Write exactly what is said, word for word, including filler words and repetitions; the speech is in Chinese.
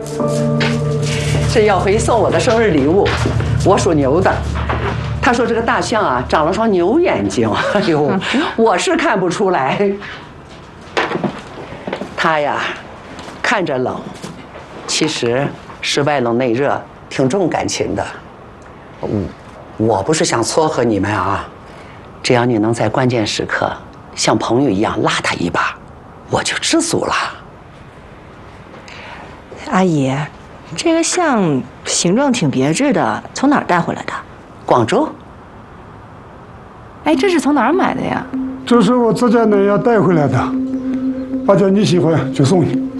这耀辉送我的生日礼物，我属牛的。他说这个大象啊长了双牛眼睛，哎呦，我是看不出来。他呀，看着冷，其实是外冷内热，挺重感情的。我我不是想撮合你们啊，只要你能在关键时刻像朋友一样拉他一把，我就知足了。 阿姨，这个象形状挺别致的，从哪儿带回来的？ 广州。 哎，这是从哪儿买的呀？ 这是我自家奶奶带回来的，阿娇你喜欢就送你。